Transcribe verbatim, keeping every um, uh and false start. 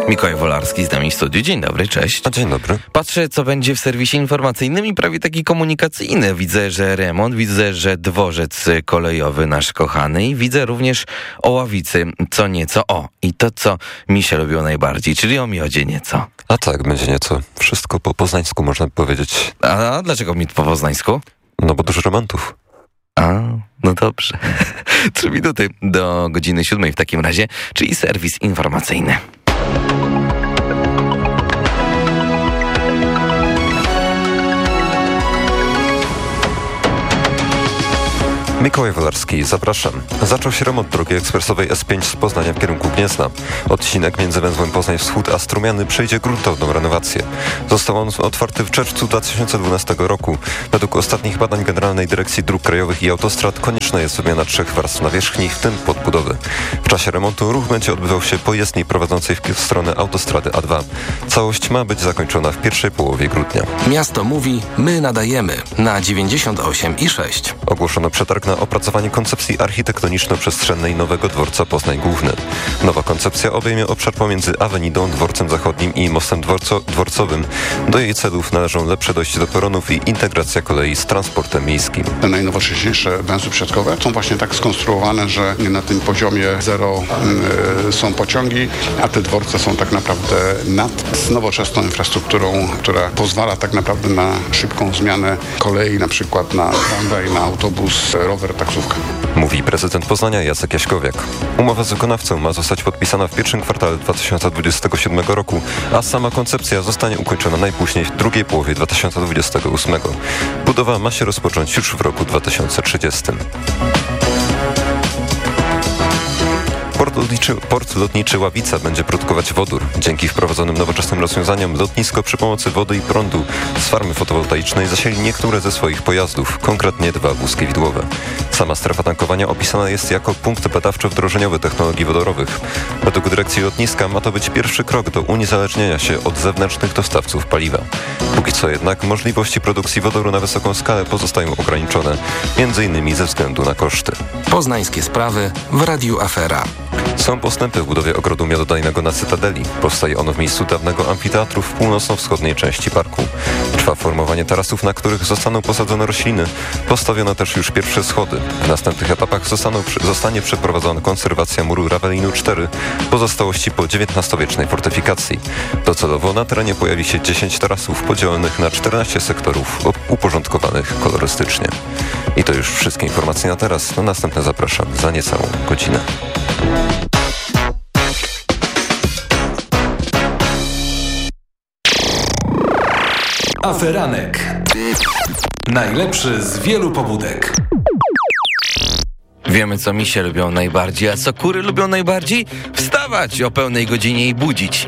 Mikołaj Wolarski z nami w studiu. Dzień dobry, cześć. A dzień dobry. Patrzę, co będzie w serwisie informacyjnym i prawie taki komunikacyjny. Widzę, że remont, widzę, że dworzec kolejowy nasz kochany i widzę również o ławicy co nieco. O, i to, co mi się lubiło najbardziej, czyli o miodzie nieco. A tak, będzie nieco. Wszystko po poznańsku, można by powiedzieć. A dlaczego mi po poznańsku? No bo dużo remontów. A, no dobrze. Trzy minuty do godziny siódmej w takim razie, czyli serwis informacyjny. Mikołaj Wolarski, zapraszam. Zaczął się remont drogi ekspresowej S pięć z Poznania w kierunku Gniezna. Odcinek między węzłem Poznań Wschód a Strumiany przejdzie gruntowną renowację. Został on otwarty w czerwcu dwa tysiące dwunastego roku. Według ostatnich badań Generalnej Dyrekcji Dróg Krajowych i Autostrad konieczna jest wymiana trzech warstw nawierzchni, w tym podbudowy. W czasie remontu ruch będzie odbywał się po jezdni prowadzącej w stronę autostrady A dwa. Całość ma być zakończona w pierwszej połowie grudnia. Miasto mówi, my nadajemy na dziewięćdziesiąt osiem i sześć. Ogłoszono przetarg na opracowanie koncepcji architektoniczno-przestrzennej nowego dworca Poznań Główny. Nowa koncepcja obejmie obszar pomiędzy Awenidą, Dworcem Zachodnim i Mostem dworco- Dworcowym. Do jej celów należą lepsze dojście do peronów i integracja kolei z transportem miejskim. Te najnowocześniejsze węzły przesiadkowe są właśnie tak skonstruowane, że na tym poziomie zero y, są pociągi, a te dworce są tak naprawdę nad z nowoczesną infrastrukturą, która pozwala tak naprawdę na szybką zmianę kolei, na przykład na tramwaj, na autobus, rower, taksówkę. Mówi prezydent Poznania Jacek Jaśkowiak. Umowa z wykonawcą ma zostać podpisana w pierwszym kwartale dwa tysiące dwudziestego siódmego roku, a sama koncepcja zostanie ukończona najpóźniej w drugiej połowie dwa tysiące dwudziestego ósmego. Budowa ma się rozpocząć już w roku dwa tysiące trzydziestym. Port lotniczy, port lotniczy Ławica będzie produkować wodór. Dzięki wprowadzonym nowoczesnym rozwiązaniom lotnisko przy pomocy wody i prądu z farmy fotowoltaicznej zasili niektóre ze swoich pojazdów, konkretnie dwa wózki widłowe. Sama strefa tankowania opisana jest jako punkt badawczo-wdrożeniowy technologii wodorowych. Według dyrekcji lotniska ma to być pierwszy krok do uniezależnienia się od zewnętrznych dostawców paliwa. Póki co jednak możliwości produkcji wodoru na wysoką skalę pozostają ograniczone, między innymi ze względu na koszty. Poznańskie sprawy w Radiu Afera. Są postępy w budowie ogrodu miododajnego na Cytadeli. Powstaje ono w miejscu dawnego amfiteatru w północno-wschodniej części parku. Trwa formowanie tarasów, na których zostaną posadzone rośliny. Postawiono też już pierwsze schody. W następnych etapach zostaną, zostanie przeprowadzona konserwacja muru Ravelinu cztery, pozostałości po dziewiętnastowiecznej fortyfikacji. Docelowo na terenie pojawi się dziesięć tarasów podzielonych na czternaście sektorów uporządkowanych kolorystycznie. I to już wszystkie informacje na teraz. Na następne zapraszam za niecałą godzinę. Aferanek. Najlepszy z wielu pobudek. Wiemy, co misie lubią najbardziej, a co kury lubią najbardziej? Wstawać o pełnej godzinie i budzić